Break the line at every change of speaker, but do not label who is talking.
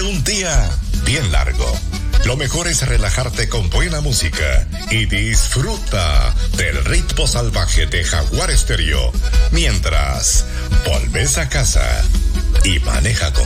un día bien largo. Lo mejor es relajarte con buena música y disfruta del ritmo salvaje de Jaguar Stereo mientras volves a casa y maneja con